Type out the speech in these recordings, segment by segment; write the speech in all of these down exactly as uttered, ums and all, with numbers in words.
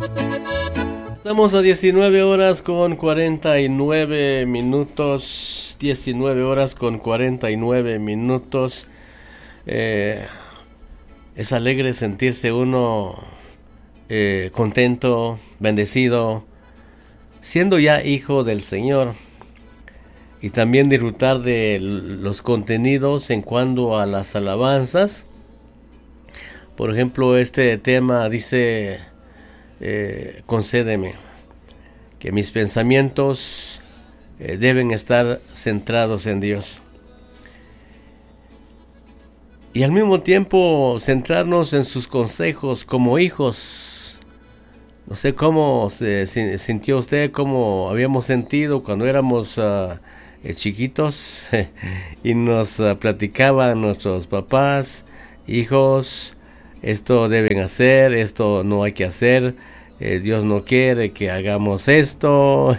Estamos a diecinueve horas con cuarenta y nueve minutos. diecinueve horas con cuarenta y nueve minutos. Eh, es alegre sentirse uno eh, contento, bendecido, siendo ya hijo del Señor. Y también disfrutar de los contenidos en cuanto a las alabanzas. Por ejemplo, este tema dice, eh, concédeme que mis pensamientos eh, deben estar centrados en Dios. Y al mismo tiempo centrarnos en sus consejos como hijos. No sé cómo se sintió usted, cómo habíamos sentido cuando éramos uh, chiquitos y nos uh, platicaban nuestros papás, hijos, esto deben hacer, esto no hay que hacer, eh, Dios no quiere que hagamos esto.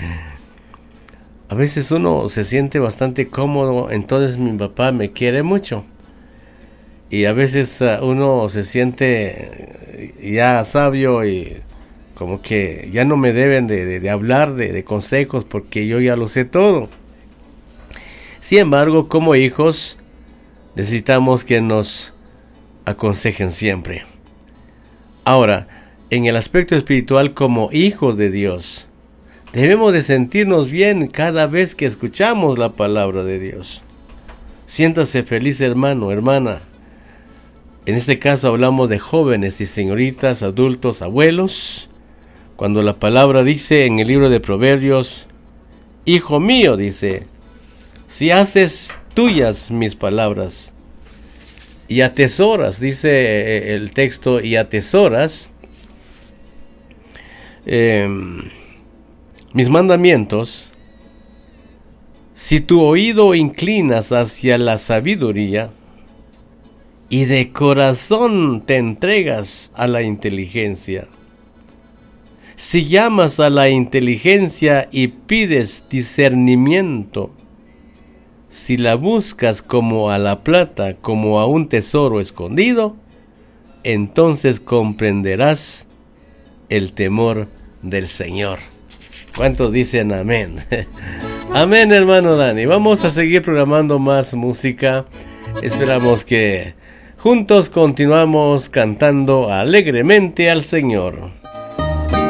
A veces uno se siente bastante cómodo, entonces mi papá me quiere mucho. Y a veces uh, uno se siente ya sabio y como que ya no me deben de, de, de hablar de, de consejos porque yo ya lo sé todo. Sin embargo, como hijos, necesitamos que nos aconsejen siempre. Ahora, en el aspecto espiritual, como hijos de Dios, debemos de sentirnos bien cada vez que escuchamos la palabra de Dios. Siéntase feliz, hermano, hermana. En este caso hablamos de jóvenes y señoritas, adultos, abuelos. Cuando la palabra dice en el libro de Proverbios, hijo mío, dice, si haces tuyas mis palabras y atesoras, dice el texto, y atesoras eh, mis mandamientos, si tu oído inclinas hacia la sabiduría y de corazón te entregas a la inteligencia, si llamas a la inteligencia y pides discernimiento, si la buscas como a la plata, como a un tesoro escondido, entonces comprenderás el temor del Señor. ¿Cuántos dicen amén? Amén, hermano Dani. Vamos a seguir programando más música. Esperamos que juntos continuamos cantando alegremente al Señor.